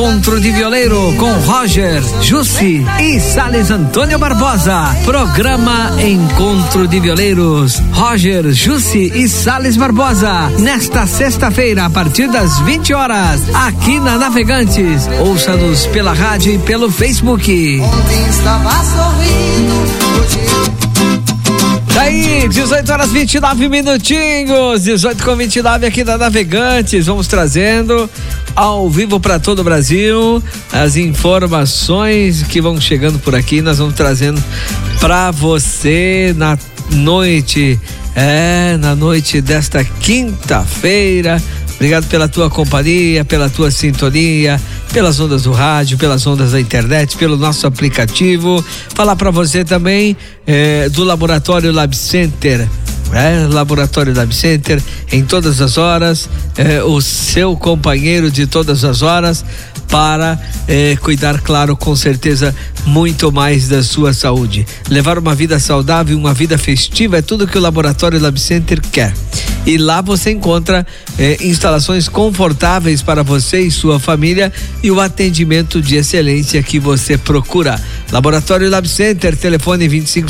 Encontro de Violeiro com Roger, Jussi e Sales Antônio Barbosa. Programa Encontro de Violeiros, Roger, Jussi e Sales Barbosa. Nesta sexta-feira, a partir das 20 horas, aqui na Navegantes. Ouça-nos pela rádio e pelo Facebook. Ontem estava sorrindo. Daí, 18 horas 29 minutinhos, 18:29 aqui da Navegantes. Vamos trazendo ao vivo para todo o Brasil as informações que vão chegando por aqui. Nós vamos trazendo para você na noite desta quinta-feira. Obrigado pela tua companhia, pela tua sintonia, pelas ondas do rádio, pelas ondas da internet, pelo nosso aplicativo. Falar para você também do Laboratório Lab Center. Laboratório Lab Center, em todas as horas, o seu companheiro de todas as horas, para cuidar, claro, com certeza, muito mais da sua saúde. Levar uma vida saudável, uma vida festiva, é tudo que o Laboratório Lab Center quer. E lá você encontra instalações confortáveis para você e sua família e o atendimento de excelência que você procura. Laboratório Lab Center, telefone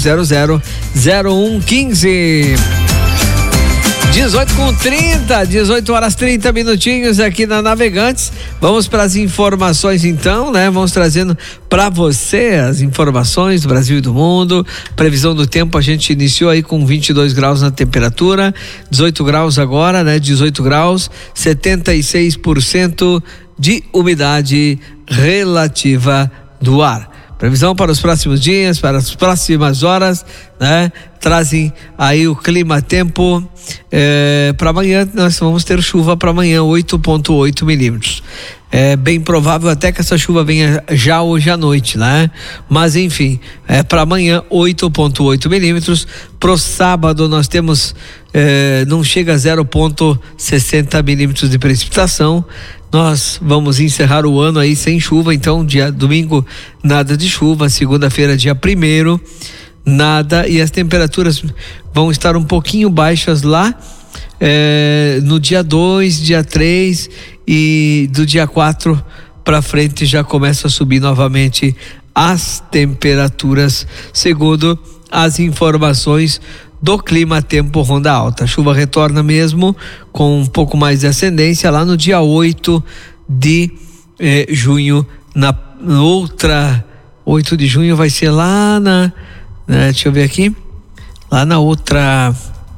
2500-0115. 18 horas 30 minutinhos aqui na Navegantes. Vamos para as informações então, né? Vamos trazendo para você as informações do Brasil e do mundo. Previsão do tempo, a gente iniciou aí com 22 graus na temperatura, 18 graus agora, né? 18 graus, 76% de umidade relativa do ar. Previsão para os próximos dias, para as próximas horas, né? Trazem aí o clima-tempo. Para amanhã, nós vamos ter chuva para amanhã, 8,8 milímetros. É bem provável até que essa chuva venha já hoje à noite, né? Mas enfim, para amanhã 8,8 milímetros. Pro sábado nós temos, não chega a 0,60 milímetros de precipitação. Nós vamos encerrar o ano aí sem chuva, então domingo nada de chuva, segunda-feira dia 1º, nada, e as temperaturas vão estar um pouquinho baixas lá, no dia 2, dia 3 e do dia 4 para frente já começa a subir novamente as temperaturas, segundo as informações do clima-tempo Ronda Alta. A chuva retorna mesmo com um pouco mais de ascendência lá no dia 8 de junho, na outra 8 de junho vai ser lá deixa eu ver aqui, lá na outra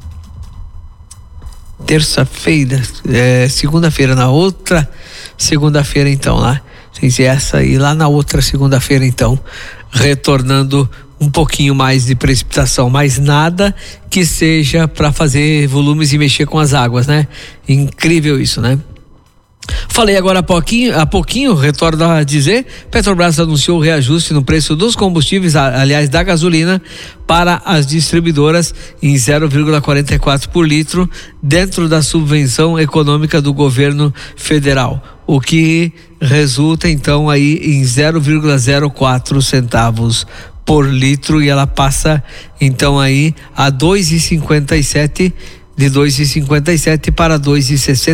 terça-feira, segunda-feira, na outra segunda-feira então, lá, sem ser essa aí, lá na outra segunda-feira então, retornando um pouquinho mais de precipitação, mas nada que seja para fazer volumes e mexer com as águas, né? Incrível isso, né? Falei agora há pouquinho, retorno a dizer, Petrobras anunciou o reajuste no preço dos combustíveis, aliás, da gasolina, para as distribuidoras em 0,44 por litro, dentro da subvenção econômica do governo federal, o que resulta então aí em 0,04 centavos por litro, e ela passa então aí a 2,57, de 2,57 para 2,60.